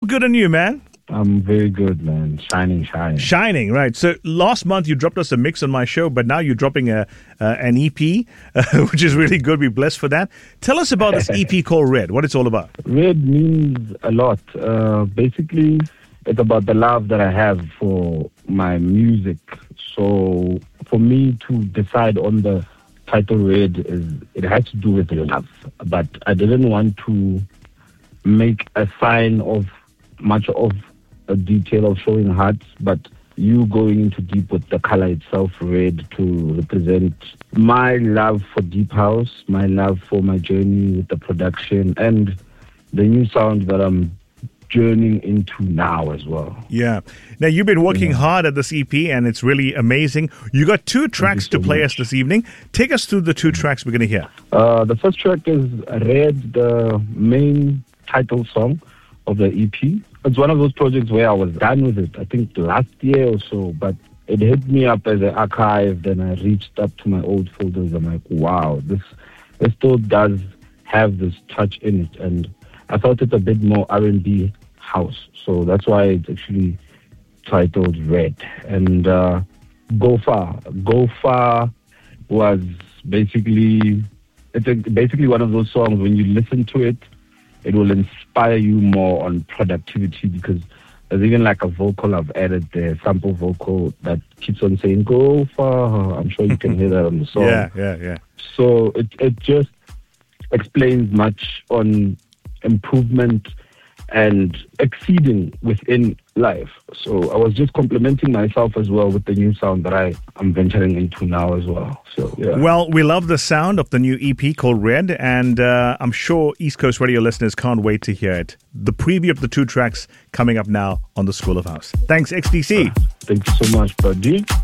good on you, man? I'm very good, man. Shining. Shining, right. So last month you dropped us a mix on my show, but now you're dropping an EP, which is really good. We're blessed for that. Tell us about this EP called Red, what it's all about. Red means a lot. Basically, it's about the love that I have for my music. So for me to decide on the title Red, it has to do with love. But I didn't want to make a sign of much of a detail of showing hearts, but you going into deep with the color itself, red, to represent my love for deep house, my love for my journey with the production, and the new sound that I'm journeying into now as well. Yeah. Now, you've been working hard at this EP, and it's really amazing. You got 2 tracks to play us this evening. Take us through the 2 tracks we're going to hear. The first track is Red, the main title song of the EP. It's one of those projects where I was done with it, I think last year or so, but it hit me up as an archive. Then I reached up to my old folders. I'm like, wow, this still does have this touch in it. And I felt it a bit more R&B house. So that's why it's actually titled Red. And Go Far was basically one of those songs, when you listen to it, it will inspire you more on productivity, because there's even like a vocal I've added there, sample vocal that keeps on saying, go far. I'm sure you can hear that on the song. Yeah. So it just explains much on improvement and exceeding within life. So I was just complimenting myself as well with the new sound that I'm venturing into now as well. So yeah. Well, we love the sound of the new EP called Red, and I'm sure East Coast Radio listeners can't wait to hear it. The preview of the 2 tracks coming up now on the School of House. Thanks, XDC. Thank you so much, buddy.